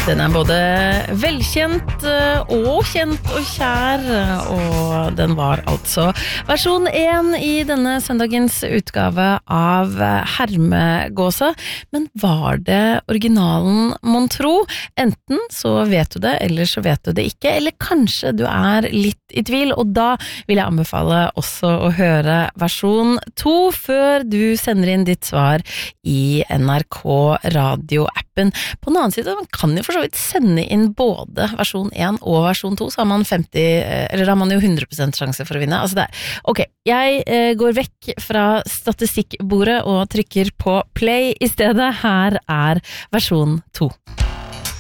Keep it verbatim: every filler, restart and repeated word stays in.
Den er både velkjent og kjent og kjær, og den var altså versjon én i denne søndagens utgave av Hermegåsa. Men var det originalen mon tro? Enten så vet du det, eller så vet du det ikke, eller kanskje du er litt i tvil, og da vil jeg anbefale også å høre versjon to før du sender inn ditt svar i N R K radio-appen. På den annen side, man kan jo for så vidt sende inn både versjon én og versjon to, så har man femti, eller har man jo hundre prosent sjanse for å vinne. Altså det er, ok, jeg eh, går vekk fra statistikkbordet og trykker på play i stedet. Her er versjon to.